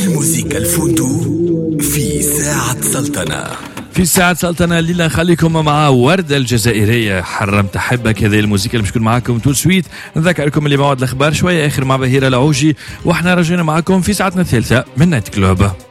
الموسيقى الفوندو في ساعة سلطنة. في ساعة سلطنة الليلة خليكم مع وردة الجزائرية حرمت أحبك. هذه الموسيقى اللي بتكون معاكم تو سويت. نذكركم اللي موعد الأخبار شوية آخر مع بهيرة العوجي، وإحنا رجعنا معاكم في ساعتنا الثالثة من نايت كلوب.